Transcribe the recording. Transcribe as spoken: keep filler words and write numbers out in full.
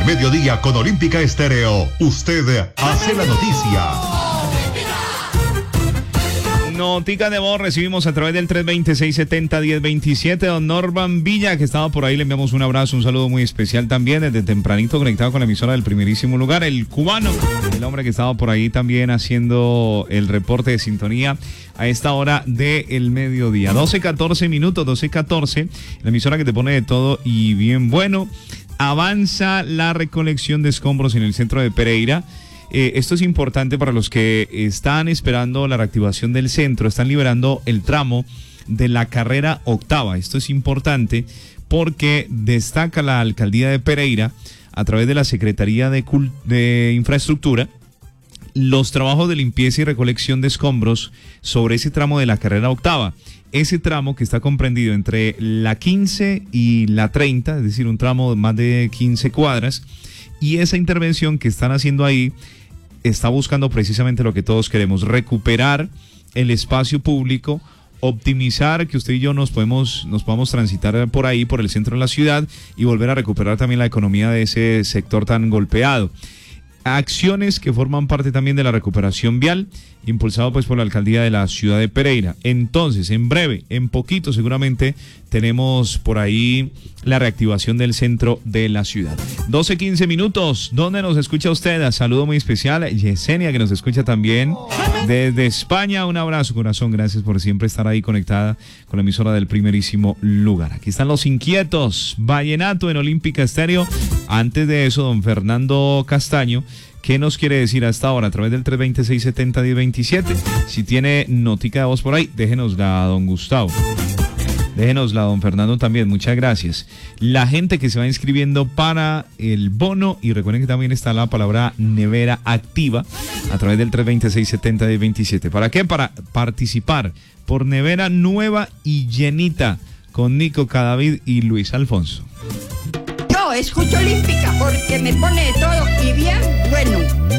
mediodía con Olímpica Estéreo. Usted hace la noticia. Notica de voz recibimos a través del tres dos seis, siete cero, uno cero dos siete. Don Norman Villa, que estaba por ahí, le enviamos un abrazo, un saludo muy especial también, desde tempranito conectado con la emisora del primerísimo lugar, el cubano, el hombre que estaba por ahí también haciendo el reporte de sintonía a esta hora del mediodía. doce catorce minutos, doce catorce, la emisora que te pone de todo y bien bueno. Avanza la recolección de escombros en el centro de Pereira. Eh, esto es importante para los que están esperando la reactivación del centro. Están liberando el tramo de la carrera octava. Esto es importante porque destaca la alcaldía de Pereira a través de la Secretaría de, Cult- de Infraestructura los trabajos de limpieza y recolección de escombros sobre ese tramo de la carrera octava. Ese tramo que está comprendido entre la quince y la treinta, es decir, un tramo de más de quince cuadras. Y esa intervención que están haciendo ahí está buscando precisamente lo que todos queremos: recuperar el espacio público, optimizar que usted y yo nos podemos nos podamos transitar por ahí, por el centro de la ciudad, y volver a recuperar también la economía de ese sector tan golpeado. Acciones que forman parte también de la recuperación vial, impulsado pues por la alcaldía de la ciudad de Pereira. Entonces, en breve, en poquito seguramente, tenemos por ahí la reactivación del centro de la ciudad. doce quince minutos, ¿dónde nos escucha usted? Saludo muy especial, Yesenia, que nos escucha también desde España. Un abrazo, corazón, gracias por siempre estar ahí conectada con la emisora del primerísimo lugar. Aquí están los inquietos, Vallenato en Olímpica Estéreo. Antes de eso, don Fernando Castaño, ¿qué nos quiere decir hasta ahora a través del tres dos seis, siete cero, uno cero dos siete? Si tiene notica de voz por ahí, déjenosla a don Gustavo. Déjenosla a don Fernando también, muchas gracias. La gente que se va inscribiendo para el bono, y recuerden que también está la palabra nevera activa a través del tres dos seis, siete cero, uno cero dos siete. ¿Para qué? Para participar por nevera nueva y llenita con Nico Cadavid y Luis Alfonso. Yo escucho Olímpica porque me pone de todo y bien bueno.